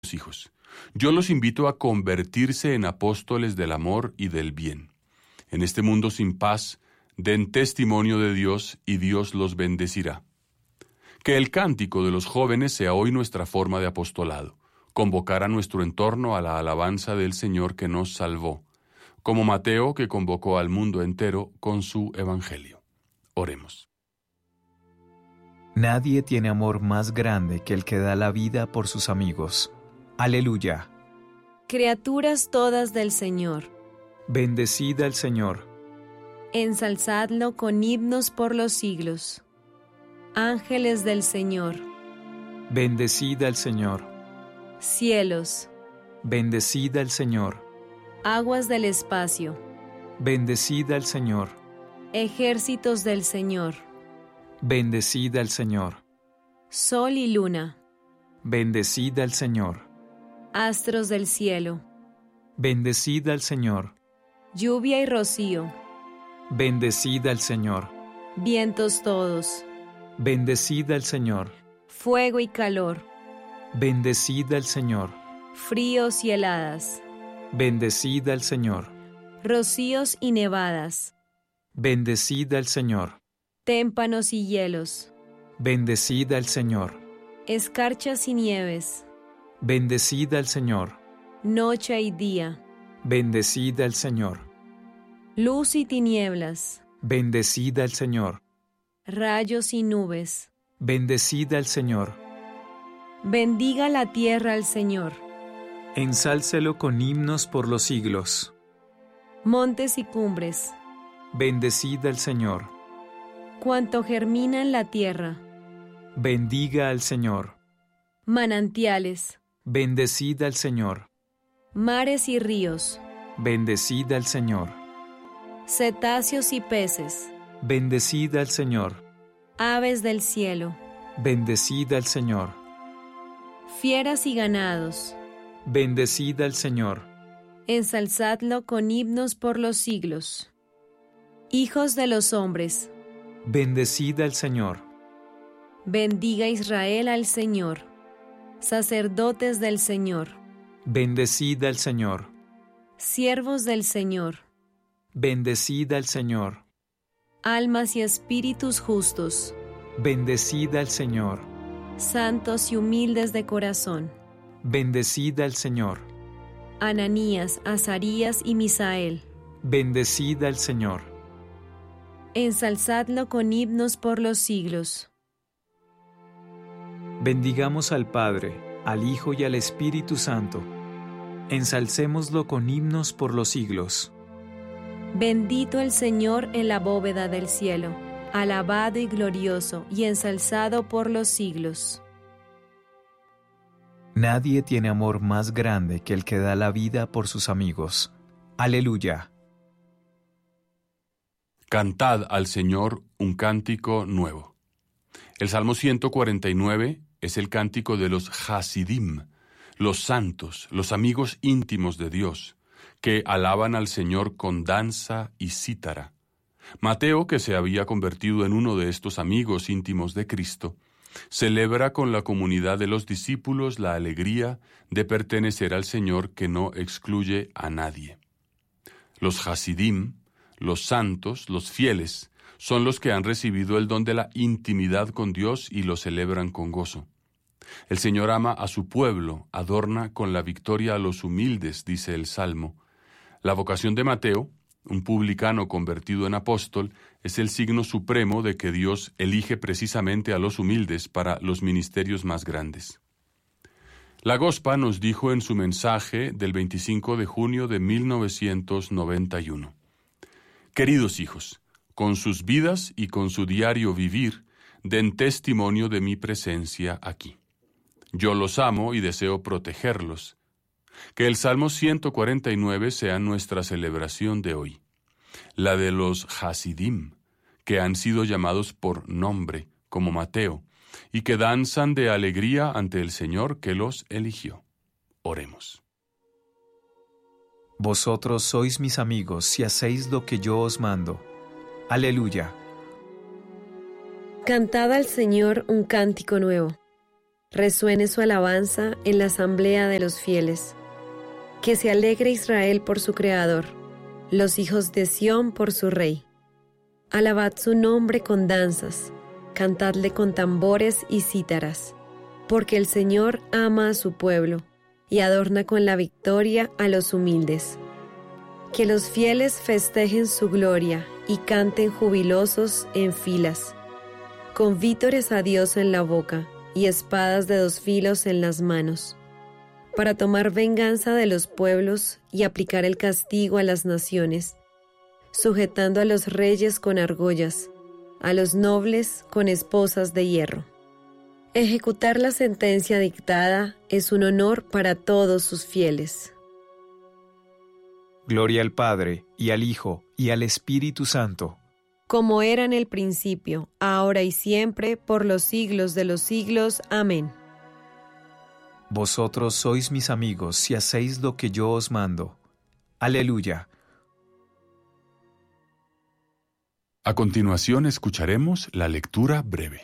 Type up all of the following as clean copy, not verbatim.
hijos, yo los invito a convertirse en apóstoles del amor y del bien. En este mundo sin paz, den testimonio de Dios y Dios los bendecirá. Que el cántico de los jóvenes sea hoy nuestra forma de apostolado, convocar a nuestro entorno a la alabanza del Señor que nos salvó, como Mateo que convocó al mundo entero con su evangelio. Oremos. Nadie tiene amor más grande que el que da la vida por sus amigos. Aleluya. Criaturas todas del Señor, Bendecid al Señor. ensalzadlo con himnos por los siglos. Ángeles del Señor, Bendecid al Señor. cielos, Bendecid al Señor. aguas del espacio, Bendecid al Señor. ejércitos del Señor, Bendecid al Señor. sol y luna, Bendecid al Señor. astros del cielo, Bendecid al Señor. lluvia y rocío, Bendecid al Señor. vientos todos, Bendecid al Señor. fuego y calor, Bendecid al Señor. fríos y heladas, Bendecid al Señor. rocíos y nevadas, Bendecid al Señor. témpanos y hielos, Bendecid al Señor. escarchas y nieves, Bendecid al Señor. noche y día, Bendecid al Señor. luz y tinieblas, Bendecid al Señor. rayos y nubes. Bendecid al Señor. Bendiga la tierra al Señor, Ensálcelo con himnos por los siglos. montes y cumbres, Bendecid al Señor. cuanto germina en la tierra, Bendiga al Señor. manantiales, Bendecid al Señor. mares y ríos, Bendecid al Señor. cetáceos y peces, Bendecid al Señor. aves del cielo, Bendecid al Señor. fieras y ganados, Bendecid al Señor. ensalzadlo con himnos por los siglos. Hijos de los hombres, Bendecid al Señor. bendiga Israel al Señor. Sacerdotes del Señor, Bendecid al Señor. siervos del Señor, Bendecid al Señor. almas y espíritus justos, Bendecid al Señor. santos y humildes de corazón, Bendecid al Señor. Ananías, Azarías y Misael, Bendecid al Señor. ensalzadlo con himnos por los siglos. Bendigamos al Padre, al Hijo y al Espíritu Santo. Ensalcémoslo con himnos por los siglos. Bendito el Señor en la bóveda del cielo, alabado y glorioso y ensalzado por los siglos. Nadie tiene amor más grande que el que da la vida por sus amigos. Aleluya. Cantad al Señor un cántico nuevo. El Salmo 149 es el cántico de los Hasidim, los santos, los amigos íntimos de Dios, que alaban al Señor con danza y cítara. Mateo, que se había convertido en uno de estos amigos íntimos de Cristo, celebra con la comunidad de los discípulos la alegría de pertenecer al Señor que no excluye a nadie. Los Hasidim, los santos, los fieles, son los que han recibido el don de la intimidad con Dios y lo celebran con gozo. El Señor ama a su pueblo, adorna con la victoria a los humildes, dice el Salmo. La vocación de Mateo, un publicano convertido en apóstol, es el signo supremo de que Dios elige precisamente a los humildes para los ministerios más grandes. La Gospa nos dijo en su mensaje del 25 de junio de 1991: Queridos hijos, con sus vidas y con su diario vivir, den testimonio de mi presencia aquí. Yo los amo y deseo protegerlos. Que el Salmo 149 sea nuestra celebración de hoy, la de los Hasidim, que han sido llamados por nombre, como Mateo, y que danzan de alegría ante el Señor que los eligió. Oremos. Vosotros sois mis amigos si hacéis lo que yo os mando. Aleluya. Cantad al Señor un cántico nuevo. resuene su alabanza en la asamblea de los fieles. Que se alegre Israel por su Creador, los hijos de Sión por su Rey. Alabad su nombre con danzas, cantadle con tambores y cítaras, porque el Señor ama a su pueblo y adorna con la victoria a los humildes. Que los fieles festejen su gloria y canten jubilosos en filas, con vítores a Dios en la boca y espadas de 2 filos en las manos, para tomar venganza de los pueblos y aplicar el castigo a las naciones, sujetando a los reyes con argollas, a los nobles con esposas de hierro. Ejecutar la sentencia dictada es un honor para todos sus fieles. Gloria al Padre, y al Hijo, y al Espíritu Santo. Como era en el principio, ahora y siempre, por los siglos de los siglos. Amén. Vosotros sois mis amigos si hacéis lo que yo os mando. Aleluya. A continuación escucharemos la lectura breve.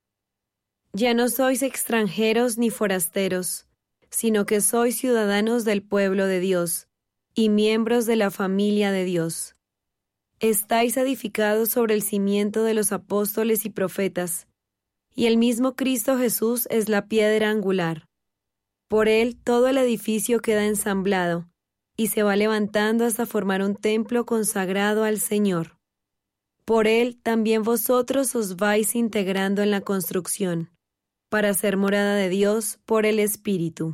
Ya no sois extranjeros ni forasteros, sino que sois ciudadanos del pueblo de Dios y miembros de la familia de Dios. Estáis edificados sobre el cimiento de los apóstoles y profetas, y el mismo Cristo Jesús es la piedra angular. Por él todo el edificio queda ensamblado, y se va levantando hasta formar un templo consagrado al Señor. Por él también vosotros os vais integrando en la construcción, para ser morada de Dios por el Espíritu.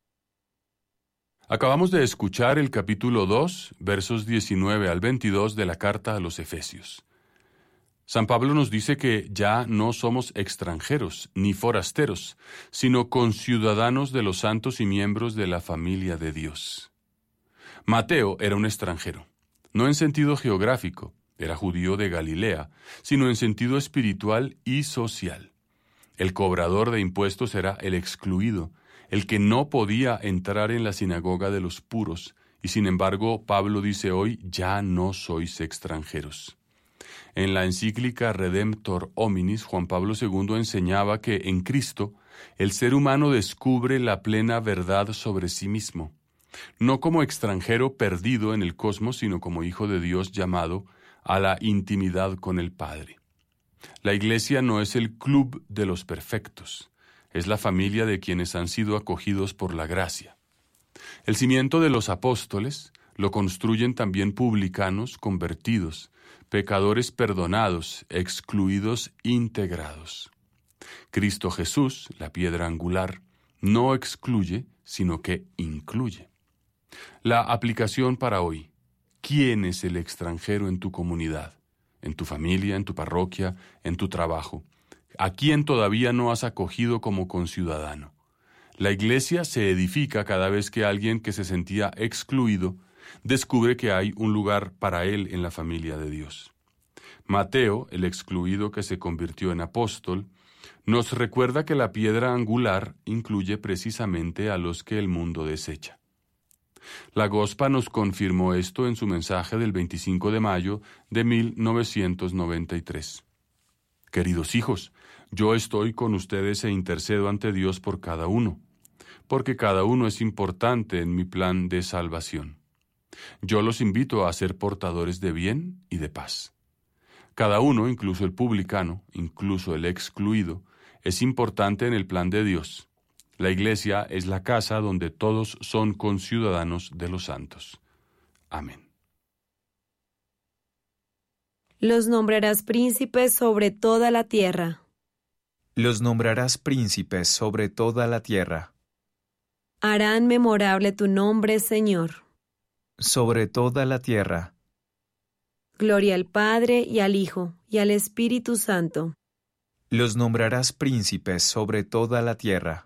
Acabamos de escuchar el capítulo 2, versos 19 al 22 de la carta a los Efesios. San Pablo nos dice que ya no somos extranjeros ni forasteros, sino conciudadanos de los santos y miembros de la familia de Dios. Mateo era un extranjero, no en sentido geográfico, era judío de Galilea, sino en sentido espiritual y social. El cobrador de impuestos era el excluido, el que no podía entrar en la sinagoga de los puros, y sin embargo Pablo dice hoy, ya no sois extranjeros. En la encíclica Redemptor Hominis, Juan Pablo II enseñaba que en Cristo el ser humano descubre la plena verdad sobre sí mismo, no como extranjero perdido en el cosmos, sino como hijo de Dios llamado a la intimidad con el Padre. La Iglesia no es el club de los perfectos, es la familia de quienes han sido acogidos por la gracia. El cimiento de los apóstoles lo construyen también publicanos convertidos, pecadores perdonados, excluidos, integrados. Cristo Jesús, la piedra angular, no excluye, sino que incluye. La aplicación para hoy: ¿quién es el extranjero en tu comunidad, en tu familia, en tu parroquia, en tu trabajo? ¿A quién todavía no has acogido como conciudadano? La Iglesia se edifica cada vez que alguien que se sentía excluido descubre que hay un lugar para él en la familia de Dios. Mateo, el excluido que se convirtió en apóstol, nos recuerda que la piedra angular incluye precisamente a los que el mundo desecha. La Gospa nos confirmó esto en su mensaje del 25 de mayo de 1993. Queridos hijos, yo estoy con ustedes e intercedo ante Dios por cada uno, porque cada uno es importante en mi plan de salvación. Yo los invito a ser portadores de bien y de paz. Cada uno, incluso el publicano, incluso el excluido, es importante en el plan de Dios. La Iglesia es la casa donde todos son conciudadanos de los santos. Amén. Los nombrarás príncipes sobre toda la tierra. Los nombrarás príncipes sobre toda la tierra. Harán memorable tu nombre, Señor. Sobre toda la tierra. Gloria al Padre, y al Hijo, y al Espíritu Santo. Los nombrarás príncipes sobre toda la tierra.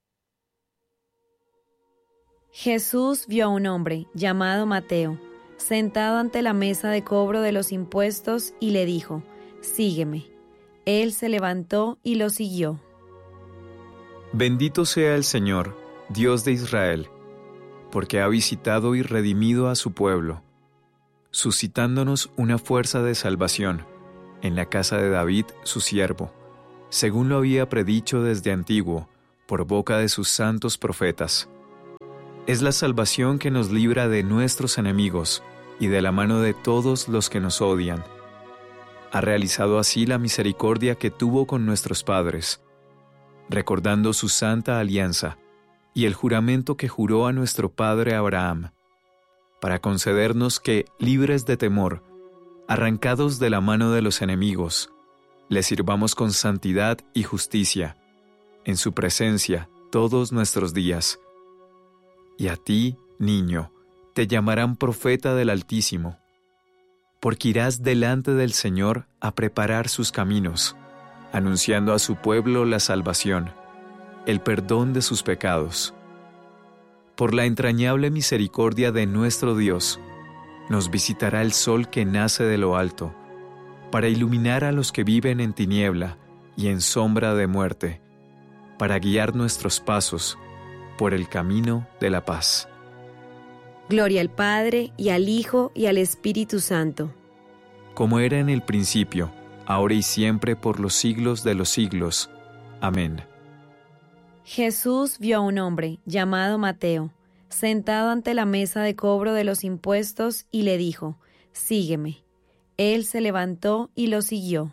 Jesús vio a un hombre, llamado Mateo, sentado ante la mesa de cobro de los impuestos, y le dijo: «Sígueme». Él se levantó y lo siguió. Bendito sea el Señor, Dios de Israel, porque ha visitado y redimido a su pueblo, suscitándonos una fuerza de salvación en la casa de David, su siervo, según lo había predicho desde antiguo, por boca de sus santos profetas. Es la salvación que nos libra de nuestros enemigos y de la mano de todos los que nos odian. Ha realizado así la misericordia que tuvo con nuestros padres, recordando su santa alianza y el juramento que juró a nuestro padre Abraham, para concedernos que, libres de temor, arrancados de la mano de los enemigos, le sirvamos con santidad y justicia, en su presencia todos nuestros días. Y a ti, niño, te llamarán profeta del Altísimo, porque irás delante del Señor a preparar sus caminos, anunciando a su pueblo la salvación, el perdón de sus pecados. Por la entrañable misericordia de nuestro Dios, nos visitará el sol que nace de lo alto, para iluminar a los que viven en tiniebla y en sombra de muerte, para guiar nuestros pasos por el camino de la paz. Gloria al Padre, y al Hijo, y al Espíritu Santo. Como era en el principio, ahora y siempre, por los siglos de los siglos. Amén. Jesús vio a un hombre, llamado Mateo, sentado ante la mesa de cobro de los impuestos, y le dijo: «Sígueme». Él se levantó y lo siguió.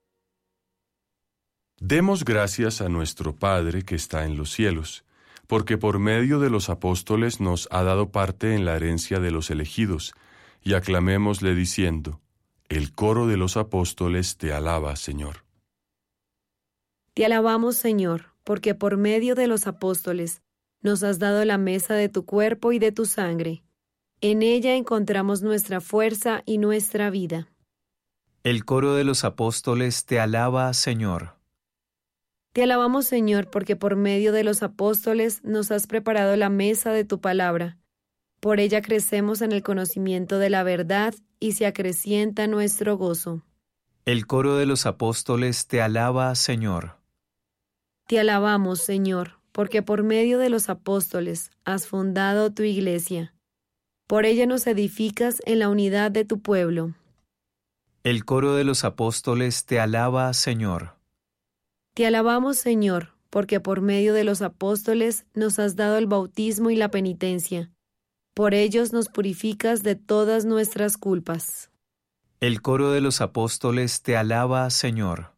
Demos gracias a nuestro Padre que está en los cielos, porque por medio de los apóstoles nos ha dado parte en la herencia de los elegidos, y aclamémosle diciendo: el coro de los apóstoles te alaba, Señor. Te alabamos, Señor, porque por medio de los apóstoles nos has dado la mesa de tu cuerpo y de tu sangre. En ella encontramos nuestra fuerza y nuestra vida. El coro de los apóstoles te alaba, Señor. Te alabamos, Señor, porque por medio de los apóstoles nos has preparado la mesa de tu palabra. Por ella crecemos en el conocimiento de la verdad y se acrecienta nuestro gozo. El coro de los apóstoles te alaba, Señor. Te alabamos, Señor, porque por medio de los apóstoles has fundado tu iglesia. Por ella nos edificas en la unidad de tu pueblo. El coro de los apóstoles te alaba, Señor. Te alabamos, Señor, porque por medio de los apóstoles nos has dado el bautismo y la penitencia. Por ellos nos purificas de todas nuestras culpas. El coro de los apóstoles te alaba, Señor.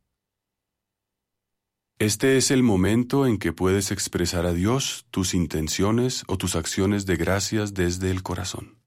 Este es el momento en que puedes expresar a Dios tus intenciones o tus acciones de gracias desde el corazón.